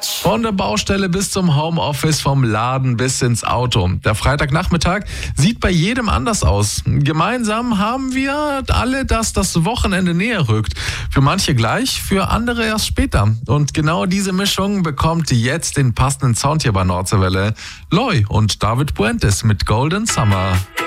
Von der Baustelle bis zum Homeoffice, vom Laden bis ins Auto. Der Freitagnachmittag sieht bei jedem anders aus. Gemeinsam haben wir alle, dass das Wochenende näher rückt. Für manche gleich, für andere erst später. Und genau diese Mischung bekommt jetzt den passenden Sound hier bei Nordseewelle. Loy und David Puentes mit Golden Summer.